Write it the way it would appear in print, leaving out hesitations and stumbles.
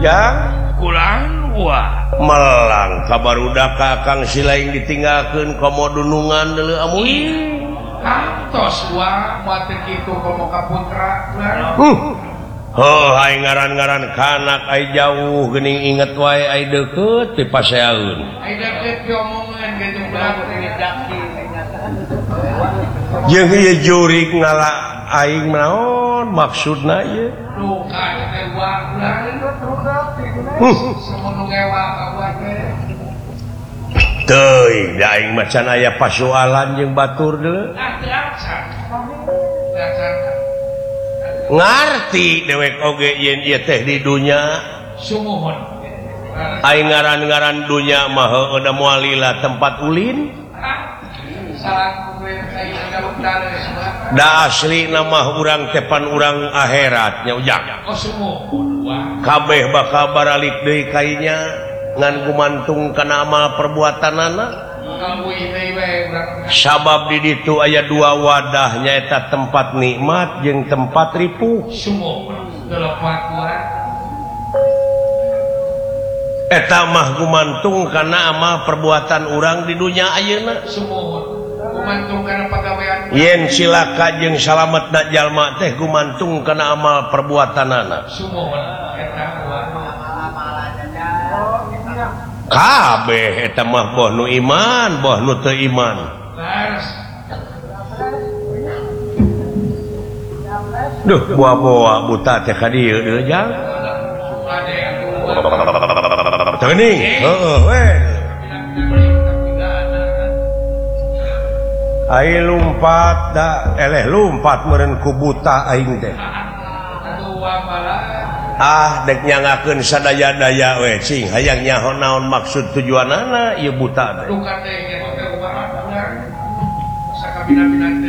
kurang melang kabar udah Kang silain ditinggalkan komo dunungan dulu ngaran-ngaran kanak jauh gening inget wae deket di paseun jeung ieu jurig ngala aing naon maksudna ieu teuing da aing macan aya pasoalan jeung batur deuleu ngarti dewek oge yen ieu teh di dunya sumuhun aing ngaran-ngaran dunya mah heueuh da moal lila tempat ulin da asli nama urang tepan urang akhirat nya ujang kabeh bakal baralik deui kainya ngan gumantung kana amal perbuatanana sabab di ditu aya dua wadah nyaeta tempat nikmat jeung tempat ripuh eta mah gumantung kana amal perbuatan urang di dunya ayeuna yen silaka jeung salametna jalma teh gumantung kana amal perbuatanana kabeh eta mah boh nu iman boh nu teu iman duh boa-boa buta teh ka dieu deui jang teuning heueuh we ai lumpat da eleh lumpat meureun ku buta aing teh dek nyangakeun sadaya-daya we cing hayang nyaho naon maksud tujuanana ieu buta teh